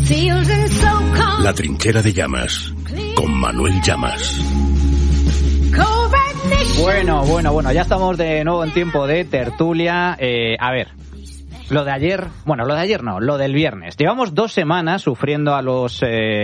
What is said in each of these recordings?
La trinchera de Llamas, con Manuel Llamas. Bueno, ya estamos de nuevo en tiempo de tertulia. A ver, lo de ayer no, lo del viernes. Llevamos 2 semanas sufriendo a los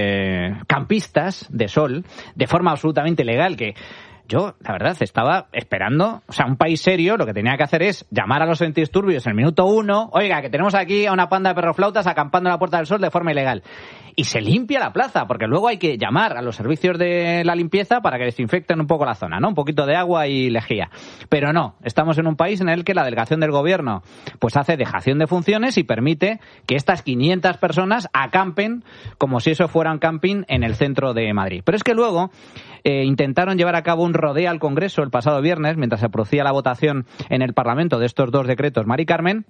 campistas de sol de forma absolutamente ilegal, que yo, la verdad, estaba esperando. O sea, un país serio lo que tenía que hacer es llamar a los antidisturbios en el minuto 1. Oiga, que tenemos aquí a una panda de perroflautas acampando en la Puerta del Sol de forma ilegal. Y se limpia la plaza, porque luego hay que llamar a los servicios de la limpieza para que desinfecten un poco la zona, ¿no? Un poquito de agua y lejía. Pero no, estamos en un país en el que la delegación del gobierno pues hace dejación de funciones y permite que estas 500 personas acampen como si eso fuera un camping en el centro de Madrid. Pero es que luego intentaron llevar a cabo un rodeo al Congreso el pasado viernes, mientras se producía la votación en el Parlamento de estos 2 decretos, Mari Carmen,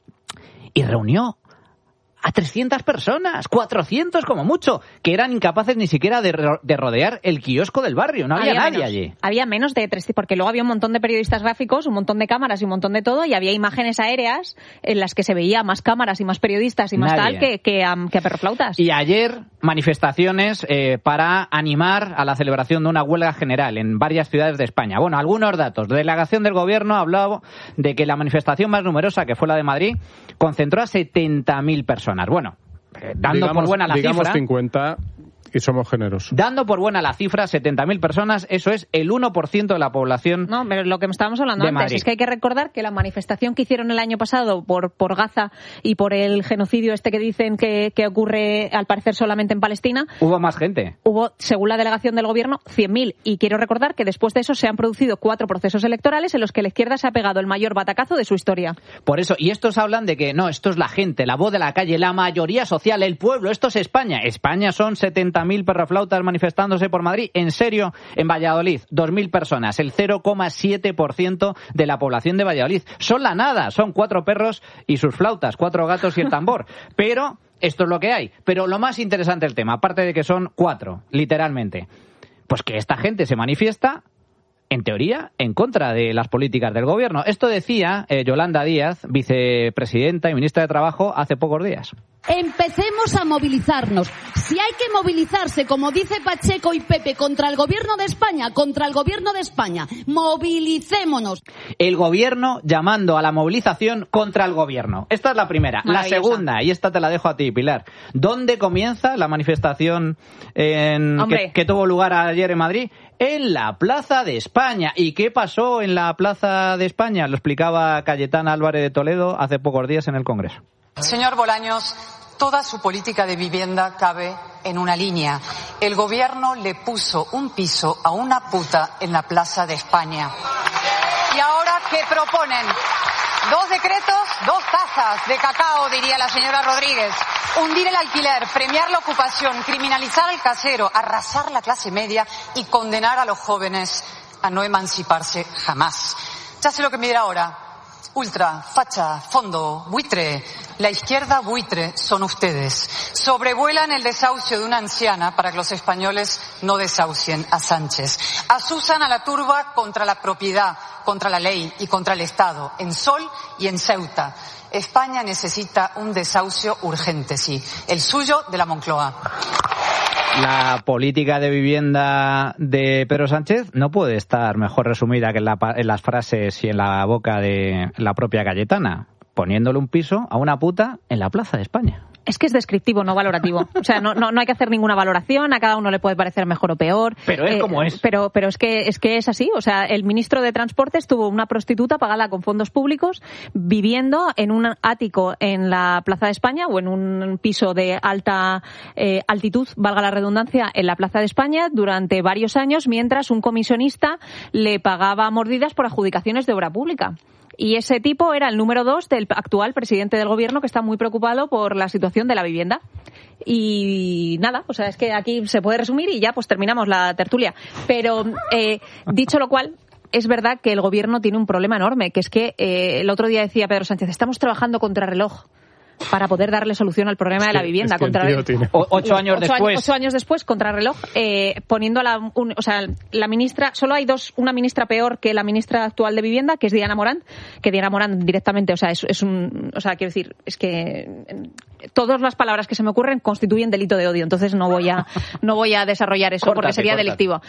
y reunió a 300 personas, 400 como mucho, que eran incapaces ni siquiera de rodear el kiosco del barrio. No había nadie allí. Había menos de 300, porque luego había un montón de periodistas gráficos, un montón de cámaras y un montón de todo, y había imágenes aéreas en las que se veía más cámaras y más periodistas y más tal que a perroflautas. Y ayer manifestaciones para animar a la celebración de una huelga general en varias ciudades de España. Bueno, algunos datos. La delegación del gobierno ha hablado de que la manifestación más numerosa, que fue la de Madrid, concentró a 70.000 personas. Bueno, dando por buena la cifra... Digamos 50 y somos generosos. Dando por buena la cifra, 70.000 personas, eso es el 1% de la población. No, pero lo que estábamos hablando antes Madrid. Es que hay que recordar que la manifestación que hicieron el año pasado por Gaza y por el genocidio que dicen que ocurre al parecer solamente en Palestina... Hubo más gente. Hubo, según la delegación del gobierno, 100.000. Y quiero recordar que después de eso se han producido 4 procesos electorales en los que la izquierda se ha pegado el mayor batacazo de su historia. Por eso, y estos hablan de que no, esto es la gente, la voz de la calle, la mayoría social, el pueblo, esto es España. España son 70.000 perroflautas manifestándose por Madrid. En serio, en Valladolid, 2.000 personas, el 0,7% de la población de Valladolid. Son la nada, son 4 perros y sus flautas, 4 gatos y el tambor. Pero esto es lo que hay. Pero lo más interesante del tema, aparte de que son 4, literalmente, pues que esta gente se manifiesta, en teoría, en contra de las políticas del gobierno. Esto decía Yolanda Díaz, vicepresidenta y ministra de Trabajo, hace pocos días. Empecemos a movilizarnos. Si hay que movilizarse, como dice Pacheco y Pepe, contra el gobierno de España, movilicémonos. El gobierno llamando a la movilización contra el gobierno. Esta es la primera. La segunda, y esta te la dejo a ti, Pilar. ¿Dónde comienza la manifestación que tuvo lugar ayer en Madrid? En la Plaza de España. ¿Y qué pasó en la Plaza de España? Lo explicaba Cayetana Álvarez de Toledo hace pocos días en el Congreso. Señor Bolaños, toda su política de vivienda cabe en una línea. El gobierno le puso un piso a una puta en la Plaza de España. ¿Y ahora qué proponen? 2 decretos, 2 tazas de cacao, diría la señora Rodríguez. Hundir el alquiler, premiar la ocupación, criminalizar al casero, arrasar la clase media y condenar a los jóvenes a no emanciparse jamás. Ya sé lo que me dirá ahora. Ultra, facha, fondo, buitre. La izquierda buitre son ustedes. Sobrevuelan el desahucio de una anciana para que los españoles no desahucien a Sánchez. Asusan a la turba contra la propiedad, contra la ley y contra el Estado, en Sol y en Ceuta. España necesita un desahucio urgente, sí. El suyo de la Moncloa. La política de vivienda de Pedro Sánchez no puede estar mejor resumida que en las frases y en la boca de la propia Cayetana, poniéndole un piso a una puta en la Plaza de España. Es que es descriptivo, no valorativo. O sea, no hay que hacer ninguna valoración, a cada uno le puede parecer mejor o peor. Pero es como es. Pero es que es así. O sea, el ministro de Transportes tuvo una prostituta pagada con fondos públicos viviendo en un ático en la Plaza de España o en un piso de alta altitud, valga la redundancia, en la Plaza de España durante varios años, mientras un comisionista le pagaba mordidas por adjudicaciones de obra pública. Y ese tipo era el número 2 del actual presidente del gobierno, que está muy preocupado por la situación de la vivienda. Y nada, o sea, es que aquí se puede resumir y ya pues terminamos la tertulia. Pero dicho lo cual, es verdad que el gobierno tiene un problema enorme, que es que el otro día decía Pedro Sánchez, estamos trabajando contra reloj. para poder darle solución al problema de la vivienda. Ocho años después, contrarreloj, poniendo la ministra, solo hay una ministra peor que la ministra actual de Vivienda, que es Diana Morant, directamente, quiero decir, es que todas las palabras que se me ocurren constituyen delito de odio, entonces no voy a desarrollar eso porque sería delictivo.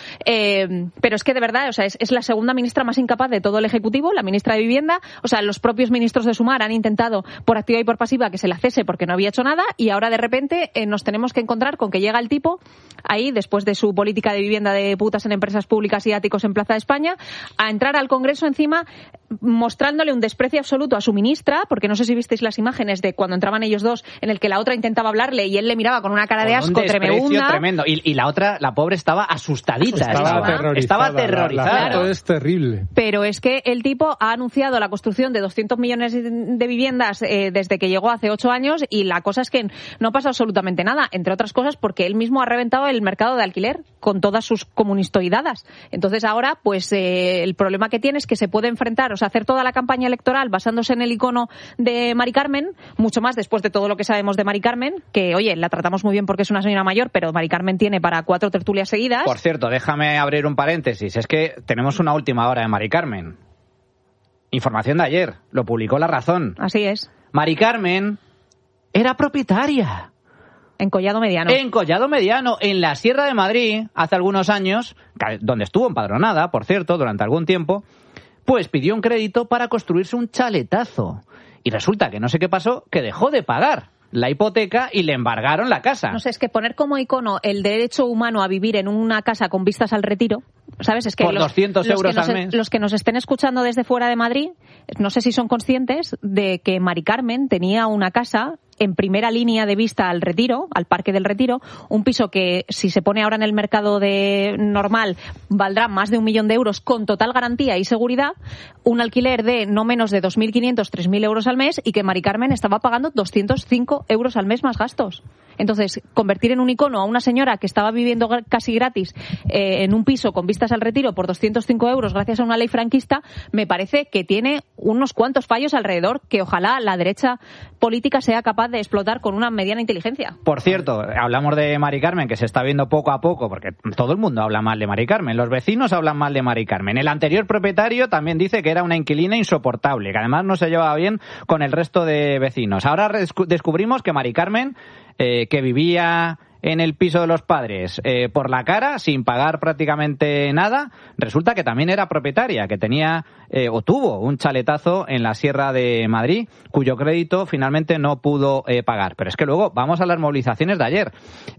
Pero es que de verdad, es la segunda ministra más incapaz de todo el Ejecutivo, la ministra de Vivienda. Los propios ministros de Sumar han intentado por activa y por pasiva que se la cese porque no había hecho nada, y ahora de repente nos tenemos que encontrar con que llega el tipo ahí, después de su política de vivienda de putas en empresas públicas y áticos en Plaza de España, a entrar al Congreso encima mostrándole un desprecio absoluto a su ministra, porque no sé si visteis las imágenes de cuando entraban ellos dos, en el que la otra intentaba hablarle y él le miraba con una cara de asco tremendo. Y la otra, la pobre, estaba asustadita. Estaba aterrorizada. Todo es terrible. Pero es que el tipo ha anunciado la construcción de 200 millones de viviendas desde que llegó hace 8 años, y la cosa es que no pasa absolutamente nada, entre otras cosas porque él mismo ha reventado el mercado de alquiler con todas sus comunistoidadas. Entonces ahora, pues el problema que tiene es que se puede enfrentar, hacer toda la campaña electoral basándose en el icono de Mari Carmen, mucho más después de todo lo que sabemos de Mari Carmen, que, oye, la tratamos muy bien porque es una señora mayor, pero Mari Carmen tiene para 4 tertulias seguidas. Por cierto, déjame abrir un paréntesis, es que tenemos una última hora de Mari Carmen. Información de ayer, lo publicó La Razón. Así es. Mari Carmen era propietaria. En Collado Mediano. En Collado Mediano, en la Sierra de Madrid, hace algunos años, donde estuvo empadronada, por cierto, durante algún tiempo, pues pidió un crédito para construirse un chaletazo. Y resulta que no sé qué pasó, que dejó de pagar la hipoteca y le embargaron la casa. No sé, es que poner como icono el derecho humano a vivir en una casa con vistas al retiro, ¿sabes? Es que por 200 euros al mes. Los que nos estén escuchando desde fuera de Madrid, no sé si son conscientes de que Mari Carmen tenía una casa en primera línea de vista al Retiro, al Parque del Retiro, un piso que, si se pone ahora en el mercado de normal, valdrá más de 1 millón de euros con total garantía y seguridad, un alquiler de no menos de 2.500, 3.000 euros al mes, y que Mari Carmen estaba pagando 205 euros al mes más gastos. Entonces, convertir en un icono a una señora que estaba viviendo casi gratis en un piso con vistas al Retiro por 205 euros gracias a una ley franquista, me parece que tiene unos cuantos fallos alrededor que ojalá la derecha política sea capaz de explotar con una mediana inteligencia. Por cierto, hablamos de Mari Carmen, que se está viendo poco a poco, porque todo el mundo habla mal de Mari Carmen. Los vecinos hablan mal de Mari Carmen. El anterior propietario también dice que era una inquilina insoportable, que además no se llevaba bien con el resto de vecinos. Ahora descubrimos que Mari Carmen, que vivía en el piso de los padres por la cara, sin pagar prácticamente nada, resulta que también era propietaria, que tenía o tuvo un chaletazo en la Sierra de Madrid, cuyo crédito finalmente no pudo pagar. Pero es que luego vamos a las movilizaciones de ayer.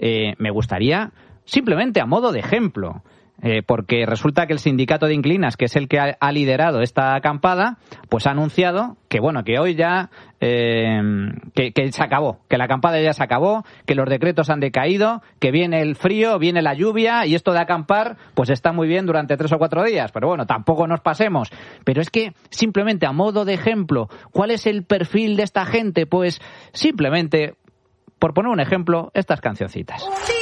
Me gustaría, simplemente a modo de ejemplo, porque resulta que el sindicato de inquilinas, que es el que ha liderado esta acampada, pues ha anunciado que bueno, que hoy ya que se acabó, que la acampada ya se acabó, que los decretos han decaído, que viene el frío, viene la lluvia, y esto de acampar pues está muy bien durante 3 o 4 días, pero bueno, tampoco nos pasemos. Pero es que simplemente a modo de ejemplo, ¿cuál es el perfil de esta gente? Pues simplemente, por poner un ejemplo, estas cancioncitas.